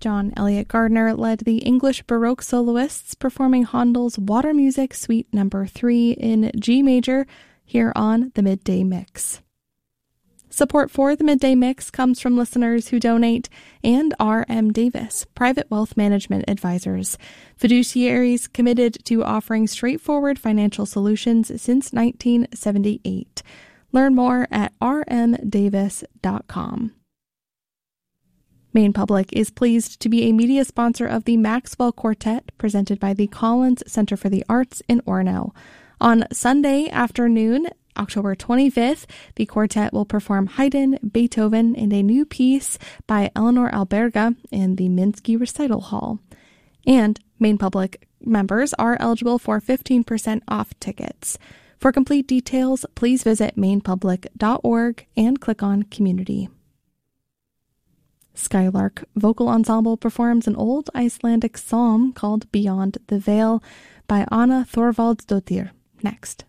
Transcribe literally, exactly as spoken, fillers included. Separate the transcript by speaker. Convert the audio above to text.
Speaker 1: John Elliott Gardner led the English Baroque soloists performing Handel's Water Music Suite Number three in G major here on the Midday Mix. Support for the Midday Mix comes from listeners who donate and R M Davis, Private Wealth Management Advisors, fiduciaries committed to offering straightforward financial solutions since nineteen seventy-eight. Learn more at r m davis dot com. Maine Public is pleased to be a media sponsor of the Maxwell Quartet presented by the Collins Center for the Arts in Orono. On Sunday afternoon, October twenty-fifth, the quartet will perform Haydn, Beethoven, and a new piece by Eleanor Alberga in the Minsky Recital Hall. And Maine Public members are eligible for fifteen percent off tickets. For complete details, please visit maine public dot org and click on Community. Skylark Vocal Ensemble performs an old Icelandic psalm called Beyond the Veil by Anna Thorvaldsdottir next.